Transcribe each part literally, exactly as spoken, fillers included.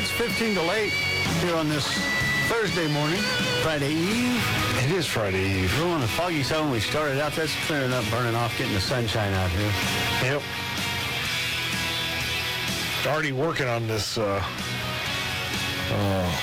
It's fifteen to eight here on this Thursday morning, Friday Eve. It is Friday Eve. We're on a foggy side when we started out. That's clearing up, burning off, getting the sunshine out here. Yep. Already working on this uh, uh,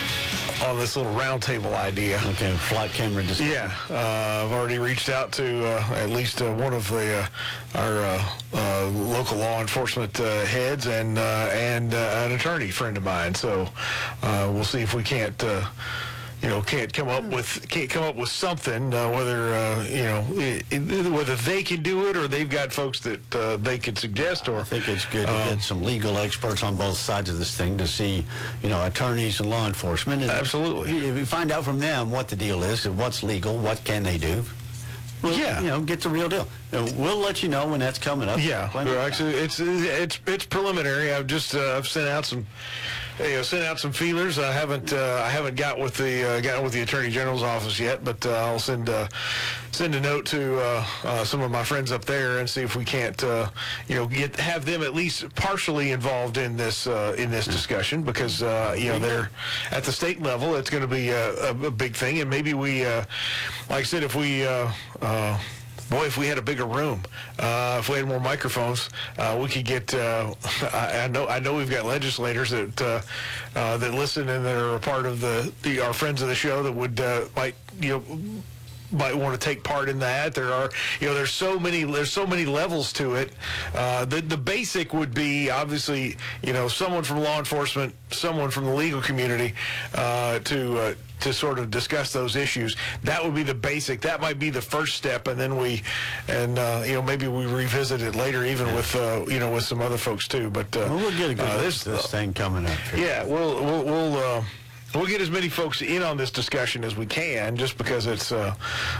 on this little round table idea. Okay, flight camera discussion. Yeah, uh, I've already reached out to uh, at least uh, one of the uh, our uh, uh, local law enforcement uh, heads and uh, and uh, an attorney friend of mine. So uh, we'll see if we can't. Uh, You know, can't come up with can't come up with something. Uh, whether uh, you know it, it, whether they can do it or they've got folks that uh, they could suggest. Or I think it's good to um, get some legal experts on both sides of this thing to see, you know, attorneys and law enforcement. And absolutely. If you find out from them what the deal is, and what's legal, what can they do. Well, yeah, you know, get the real deal. You know, we'll let you know when that's coming up. Yeah, actually, it's it's it's preliminary. I've just uh, I've sent out some, you know, sent out some feelers. I haven't uh, I haven't got with the uh, got with the Attorney General's office yet, but uh, I'll send uh, send a note to uh, uh, some of my friends up there and see if we can't uh, you know get have them at least partially involved in this uh, in this discussion, because uh, you know they're at the state level. It's going to be a, a, a big thing, and maybe we, uh, like I said, if we. Uh, uh, Boy, if we had a bigger room, uh, if we had more microphones, uh, we could get. Uh, I, I know, I know, we've got legislators that uh, uh, that listen and that are a part of the, the our friends of the show that would uh, might you know might want to take part in that. There are you know there's so many there's so many levels to it. Uh, the the basic would be obviously you know someone from law enforcement, someone from the legal community uh, to. Uh, to sort of discuss those issues. That would be the basic. That might be the first step, and then we, and uh, you know, maybe we revisit it later, even yeah. with uh, you know, with some other folks too. But uh, well, we'll get a good uh, this, this thing coming up here. Yeah, we'll we'll we'll. Uh, We'll get as many folks in on this discussion as we can, just because it's. Uh,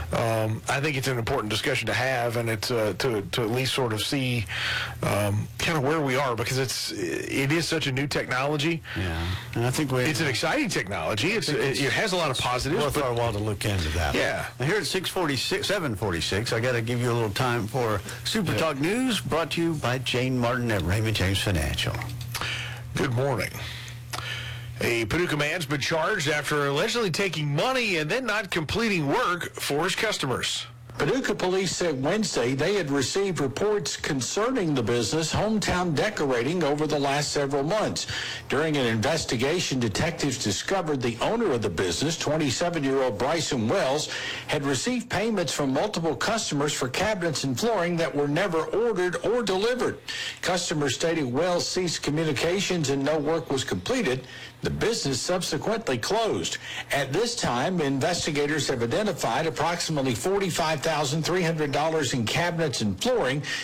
um, I think it's an important discussion to have, and it's uh, to to at least sort of see um, kind of where we are, because it's it is such a new technology. Yeah, and I think we. It's an exciting technology. It's, it's it has a lot of positives. Worth our while to look into that. Yeah. Now here at six forty-six, seven forty-six, I got to give you a little time for Super yeah. Talk News, brought to you by Jane Martin at Raymond James Financial. Good morning. A Paducah man's been charged after allegedly taking money and then not completing work for his customers. Paducah police said Wednesday they had received reports concerning the business Hometown Decorating over the last several months. During an investigation, detectives discovered the owner of the business, twenty-seven-year-old Bryson Wells, had received payments from multiple customers for cabinets and flooring that were never ordered or delivered. Customers stated Wells ceased communications and no work was completed. The business subsequently closed. At this time, investigators have identified approximately forty-five thousand three hundred dollars in cabinets and flooring